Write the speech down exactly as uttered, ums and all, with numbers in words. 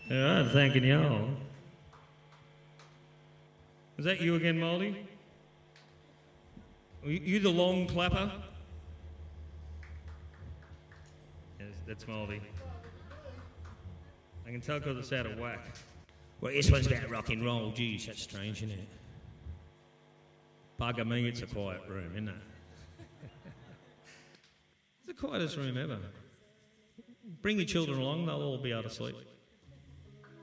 All right, thanking y'all. Is that you again, Mouldy? You, you the long clapper? Yes, that's Mouldy. I can tell because it's out of whack. Well, this one's about rock and roll. Geez, that's strange, isn't it? Bugger me, it's a quiet room, isn't it? It's the quietest room ever. Bring your children along, they'll all be able to sleep.